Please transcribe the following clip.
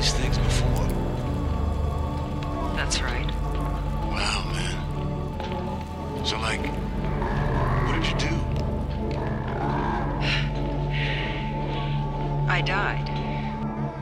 these things before. That's right. Wow, man. So, like, what did you do? I died.